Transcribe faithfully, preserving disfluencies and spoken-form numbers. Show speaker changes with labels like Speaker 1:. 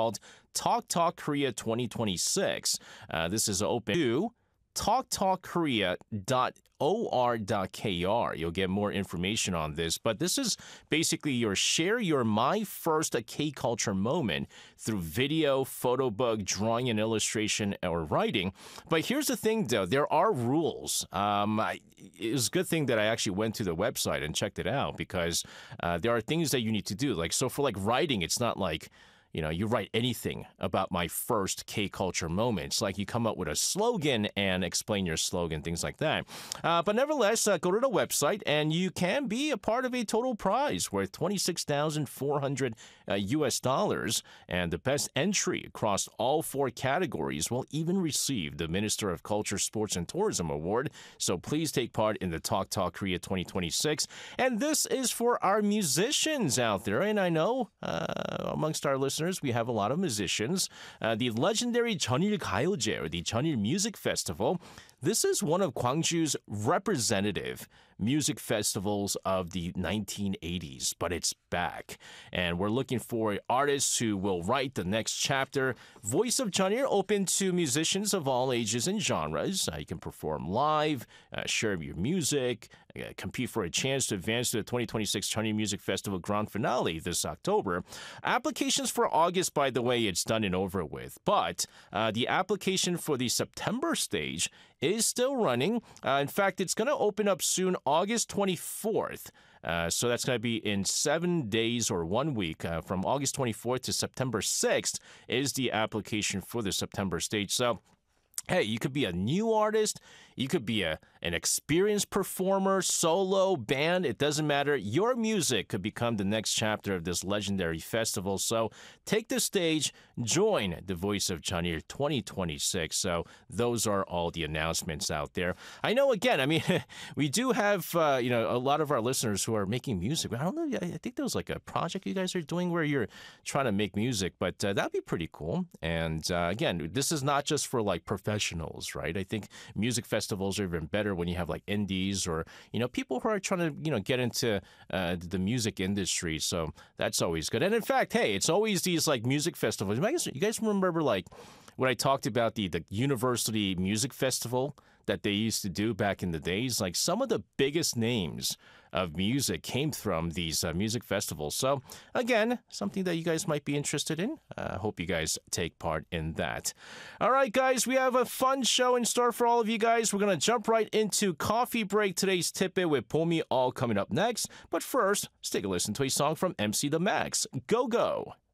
Speaker 1: called Talk Talk Korea twenty twenty-six. Uh, this is open to talk talk korea dot or dot k r. You'll get more information on this, but this is basically your share your my first K-culture moment through video, photo book, drawing and illustration, or writing. But here's the thing, though. There are rules. Um, I, it was a good thing that I actually went to the website and checked it out because uh, there are things that you need to do. Like, so for like writing, it's not like, you know, you write anything about my first K-culture moment. It's like you come up with a slogan and explain your slogan, things like that. Uh, but nevertheless, uh, go to the website and you can be a part of a total prize worth twenty-six thousand four hundred uh, U S dollars. And the best entry across all four categories will even receive the Minister of Culture, Sports, and Tourism Award. So please take part in the Talk Talk Korea twenty twenty-six. And this is for our musicians out there. And I know uh, amongst our listeners, we have a lot of musicians. Uh, the legendary Jeonil Gayeoje, or the Jeonil Music Festival, this is one of Gwangju's representative music festivals of the nineteen eighties, but it's back. And we're looking for artists who will write the next chapter. Voice of Jeonil open to musicians of all ages and genres. Uh, you can perform live, uh, share your music, uh, compete for a chance to advance to the twenty twenty-six Jeonil Music Festival Grand Finale this October. Applications for August, by the way, it's done and over with. But uh, the application for the September stage is still running. Uh, in fact, it's going to open up soon, August twenty-fourth. Uh, so that's going to be in seven days or one week. Uh, from August twenty-fourth to September sixth is the application for the September stage. So, hey, you could be a new artist. You could be a an experienced performer, solo, band. It doesn't matter. Your music could become the next chapter of this legendary festival. So take the stage, join the Voice of Jeonil twenty twenty-six. So those are all the announcements out there. I know, again, I mean, we do have, uh, you know, a lot of our listeners who are making music. I don't know. I think there was like a project you guys are doing where you're trying to make music, but uh, that'd be pretty cool. And uh, again, this is not just for like professionals, right? I think music festivals are even better when you have like indies or, you know, people who are trying to, you know, get into uh, the music industry. So that's always good. And in fact, hey, it's always these like music festivals. You guys, you guys remember like when I talked about the, the University Music Festival that they used to do back in the days? Like some of the biggest names of music came from these uh, music festivals. So again, something that you guys might be interested in. I uh, hope you guys take part in that. All right, guys, we have a fun show in store for all of you guys. We're going to jump right into Coffee Break. Today's Tip-It with Pomi all coming up next. But first, let's take a listen to a song from M C The Max. Go, go.